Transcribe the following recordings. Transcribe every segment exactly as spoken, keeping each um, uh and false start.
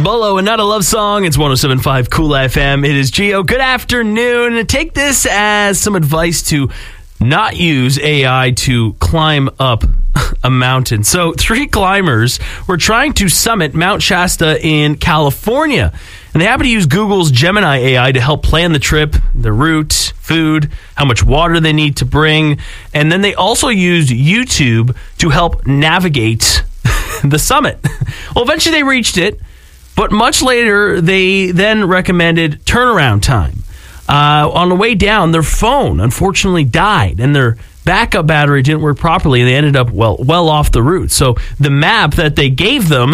Bolo and Not a Love Song. It's one oh seven point five Cool F M. It is Gio. Good afternoon. Take this as some advice to not use A I to climb up a mountain. So three climbers were trying to summit Mount Shasta in California. And they happen to use Google's Gemini A I to help plan the trip, the route, food, how much water they need to bring. And then they also used YouTube to help navigate the summit. Well, eventually they reached it. But much later, they then recommended turnaround time. Uh, on the way down, their phone unfortunately died, and their backup battery didn't work properly, and they ended up well well off the route. So the map that they gave them,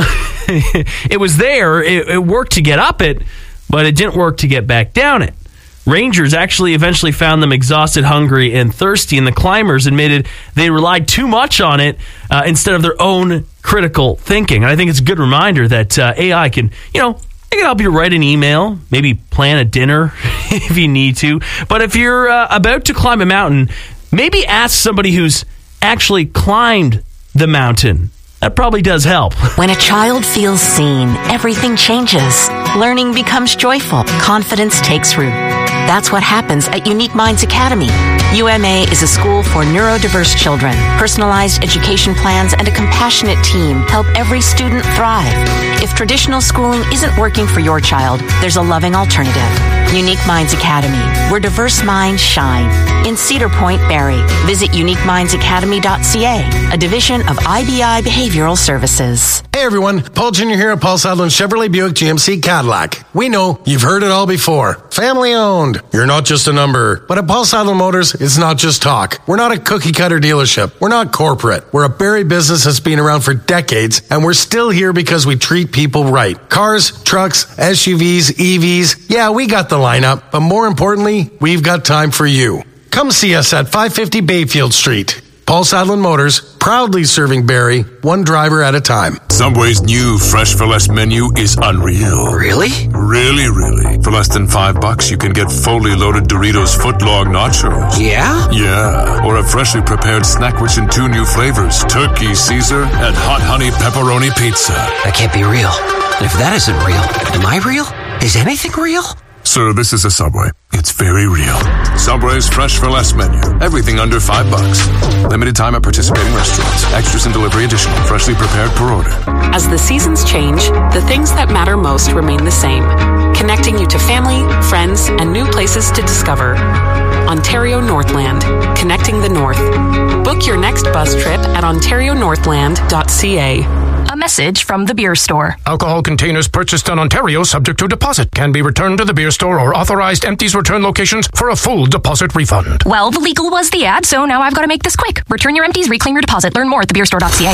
it was there, it, it worked to get up it, but it didn't work to get back down it. Rangers actually eventually found them exhausted, hungry, and thirsty, and the climbers admitted they relied too much on it uh, instead of their own critical thinking. And I think it's a good reminder that uh, A I can, you know, it can help you write an email, maybe plan a dinner if you need to. But if you're uh, about to climb a mountain, maybe ask somebody who's actually climbed the mountain. That probably does help. When a child feels seen, everything changes. Learning becomes joyful. Confidence takes root. That's what happens at Unique Minds Academy. U M A is a school for neurodiverse children. Personalized education plans and a compassionate team help every student thrive. If traditional schooling isn't working for your child, there's a loving alternative. Unique Minds Academy, where diverse minds shine. In Cedar Point, Barrie. Visit unique minds academy dot c a, a division of I B I Behavioral Services. Hey everyone, Paul Junior here at Paul Sadlin Chevrolet Buick G M C Cadillac. We know you've heard it all before. Family owned. You're not just a number. But at Paul Sadlin Motors, it's not just talk. We're not a cookie cutter dealership. We're not corporate. We're a Barrie business that's been around for decades, and we're still here because we treat people right. Cars, trucks, S U Vs, E Vs. Yeah, we got the lineup, but more importantly, we've got time for you. Come see us at five fifty Bayfield Street. Paul Sadlin Motors, proudly serving Barrie, one driver at a time. Subway's new Fresh for Less menu is unreal. Really? Really, really. For less than five bucks, you can get fully loaded Doritos footlong nachos. Yeah? Yeah. Or a freshly prepared snack rich in two new flavors, Turkey Caesar and Hot Honey Pepperoni Pizza. That can't be real. And if that isn't real, am I real? Is anything real? Sir, this is a Subway. It's very real. Subway's Fresh for Less menu. Everything under five bucks. Limited time at participating restaurants. Extras and delivery additional. Freshly prepared per order. As the seasons change, the things that matter most remain the same. Connecting you to family, friends, and new places to discover. Ontario Northland. Connecting the North. Book your next bus trip at ontario northland dot c a. A message from the beer store. Alcohol containers purchased in Ontario subject to deposit can be returned to the beer store or authorized empties return locations for a full deposit refund. Well, the legal was the ad, so now I've got to make this quick. Return your empties, reclaim your deposit. Learn more at the beer store dot c a.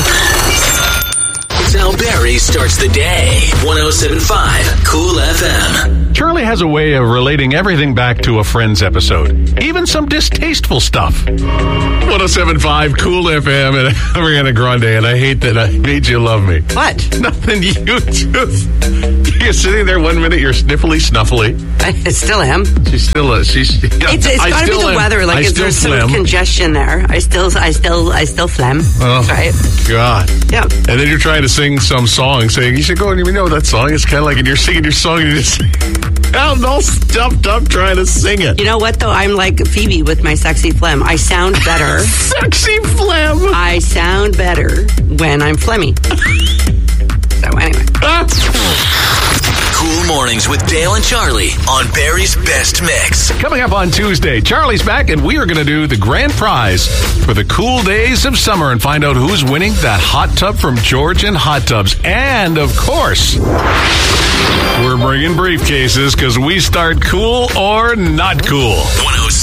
It's how Barrie starts the day. one oh seven point five Cool F M. Charlie has a way of relating everything back to a Friends episode, even some distasteful stuff. one oh seven point five Cool F M and Ariana Grande, and I hate that I made you love me. What? Nothing. You just you're sitting there one minute, you're sniffly, snuffly. I still am. She's still a. She's. It's, it's I got to be the am, weather. Like, I is there some phlegm. congestion there? I still, I still, I still phlegm. Oh, right? God. Yeah. And then you're trying to sing some song, saying you should go and you know that song. It's kind of like, and you're singing your song, and you just. I'm all stuffed up trying to sing it. You know what, though? I'm like Phoebe with my sexy phlegm. I sound better. Sexy phlegm. I sound better when I'm phlegmy. So anyway. Cool Mornings with Dale and Charlie on Barrie's Best Mix. Coming up on Tuesday, Charlie's back, and we are going to do the grand prize for the cool days of summer and find out who's winning that hot tub from Georgian Hot Tubs. And, of course, we're bringing briefcases because we start cool or not cool. one oh seven